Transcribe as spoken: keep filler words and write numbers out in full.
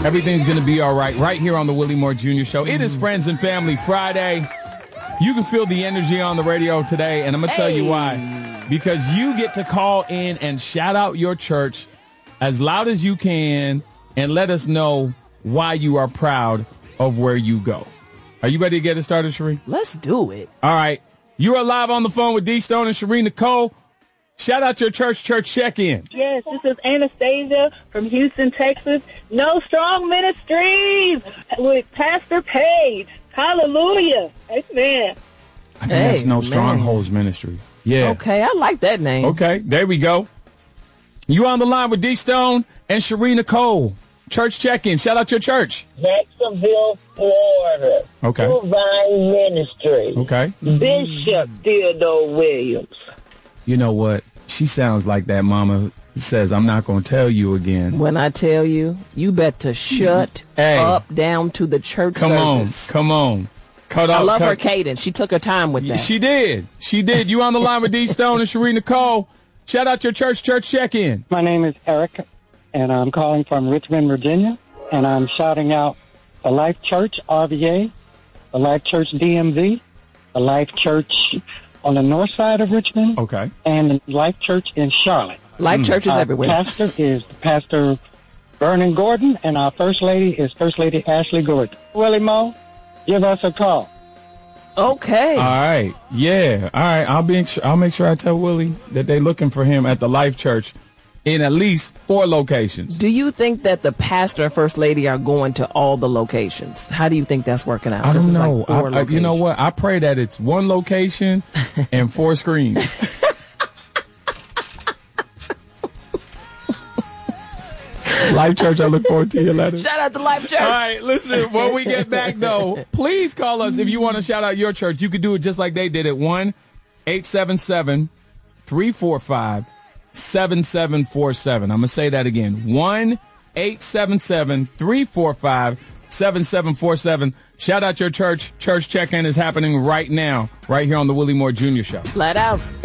Everything's going to be all right right here on the Willie Moore Junior Show. It is Friends and Family Friday. You can feel the energy on the radio today, and I'm going to tell you why. Because you get to call in and shout out your church as loud as you can and let us know why you are proud of where you go. Are you ready to get it started, Sheree? Let's do it. All right. You are live on the phone with D Stone and Sheree Nicole. Shout out your church, church check-in. Yes, this is Anastasia from Houston, Texas. No Strong Ministries with Pastor Page. Hallelujah. Amen. I think that's No Strongholds Ministry. Yeah. Okay, I like that name. Okay, there we go. You on the line with D Stone and Sheree Nicole. Church check-in. Shout out your church. Jacksonville, Florida. Okay. Divine Ministry. Okay. Bishop Theodore Williams. You know what? She sounds like that mama says, I'm not going to tell you again. When I tell you, you better shut hey, up down to the church come service. Come on, come on. Cut I out, love cut. her cadence. She took her time with that. She did. She did. You on the line with D Stone and Sheree Nicole. Shout out your church, church check-in. My name is Eric, and I'm calling from Richmond, Virginia, and I'm shouting out the Life Church, R V A, the Life Church, D M V, the Life Church on the north side of Richmond, okay, and the Life Church in Charlotte. Life mm. Church is our everywhere. Pastor is Pastor Vernon Gordon, and our First Lady is First Lady Ashley Gordon. Willie Moe, give us a call. Okay. All right. Yeah. All right. I'll be. I'll make sure I tell Willie that they're looking for him at the Life Church in at least four locations. Do you think that the pastor and First Lady are going to all the locations? How do you think that's working out? I don't this know. Is like I, I, you know what? I pray that it's one location and four screens. Life Church, I look forward to your letter. Shout out to Life Church. All right, listen, when we get back, though, please call us if you want to shout out your church. You can do it just like they did it. one eight seven seven, three four five, seven seven four seven. I'm going to say that again. one eight seven seven, three four five, seven seven four seven. Shout out your church. Church check-in is happening right now, right here on the Willie Moore Junior Show. Let out.